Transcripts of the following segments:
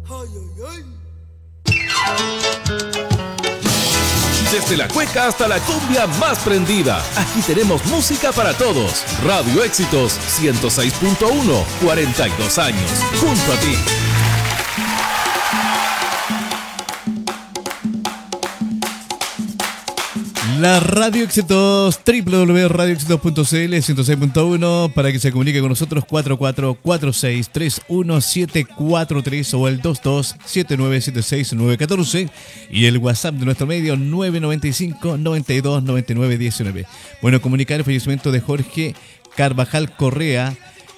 Desde la cueca hasta la cumbia más prendida, aquí tenemos música para todos. Radio Éxitos 106.1, 42 años, junto a ti. La Radio Éxitos, www.radioéxitos.cl 106.1 para que se comunique con nosotros 4446317743 o el 2279769914 y el WhatsApp de nuestro medio 995-929919. Bueno, comunicar el fallecimiento de Jorge Carvajal Correa.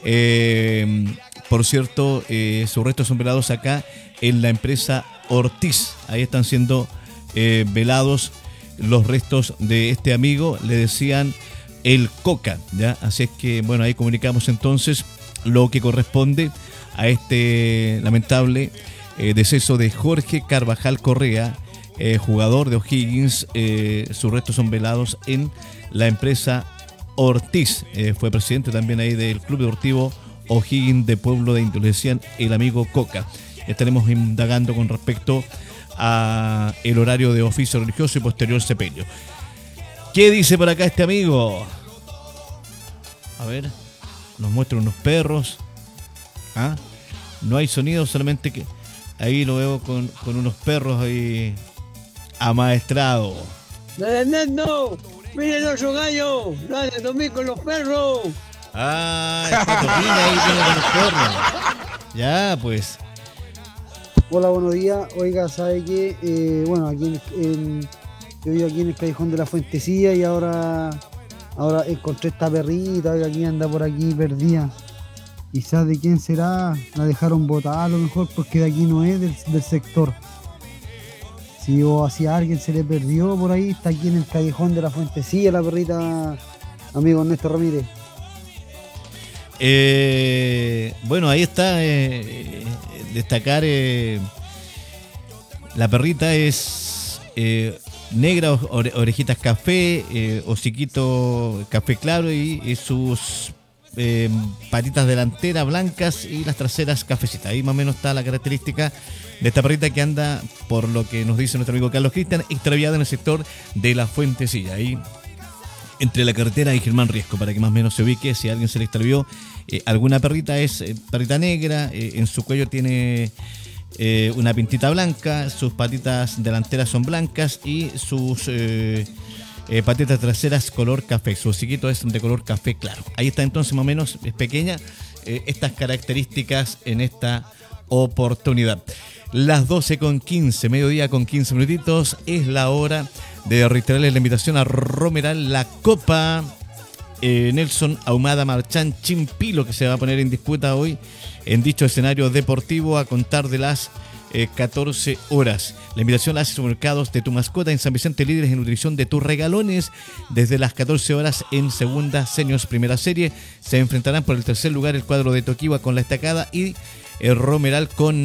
Por cierto, sus restos son velados acá en la empresa Ortiz. Ahí están siendo velados los restos de este amigo, le decían el Coca, ¿ya? Así es que, bueno, ahí comunicamos entonces lo que corresponde a este lamentable deceso de Jorge Carvajal Correa, jugador de O'Higgins. Sus restos son velados en la empresa Ortiz. Fue presidente también ahí del Club Deportivo O'Higgins de Pueblo de Indio, le decían el amigo Coca. Estaremos indagando con respecto a el horario de oficio religioso y posterior sepelio. ¿Qué dice por acá este amigo? A ver, nos muestra unos perros. ¿Ah? No hay sonido, solamente que ahí lo veo con unos perros ahí amaestrados. ¡No! ¡Miren los gallos! ¡No de dormir con los perros! Ah, está Topina ahí tiene con los perros. Ya, pues. Hola, buenos días. Oiga, ¿sabe qué? Bueno, aquí yo vivo aquí en el Callejón de la Fuentecilla y ahora encontré esta perrita, oiga, aquí anda por aquí perdida. Quizás de quién será, la dejaron botada a lo mejor porque de aquí no es del sector. Si a alguien se le perdió por ahí, está aquí en el Callejón de la Fuentecilla la perrita, amigo Ernesto Ramírez. Bueno, ahí está. Destacar, la perrita es negra, orejitas café, hociquito café claro y sus patitas delanteras blancas y las traseras cafecitas. Ahí más o menos está la característica de esta perrita que anda, por lo que nos dice nuestro amigo Carlos Cristian, extraviada en el sector de la Fuentecilla, ahí entre la carretera y Germán Riesco, para que más o menos se ubique si a alguien se le extravió alguna perrita. Es perrita negra, en su cuello tiene una pintita blanca, sus patitas delanteras son blancas y sus patitas traseras color café, su hociquito es de color café claro. Ahí está entonces más o menos, es pequeña, estas características en esta oportunidad. Las 12:15, mediodía con 15 minutitos, es la hora de reiterarles la invitación a Romeral la Copa Nelson Ahumada Marchán Chimpilo, que se va a poner en disputa hoy en dicho escenario deportivo a contar de las 14 horas. La invitación la hace Supermercados de tu mascota en San Vicente, líderes en nutrición de tus regalones. Desde las 14 horas en segunda seniors primera serie se enfrentarán por el tercer lugar el cuadro de Toquiwa con La Estacada y el Romeral con